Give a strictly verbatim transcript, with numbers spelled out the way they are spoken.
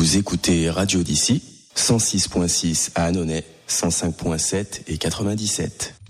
Vous écoutez Radio d'ici, cent six point six à Annonay, cent cinq point sept et quatre-vingt-dix-sept.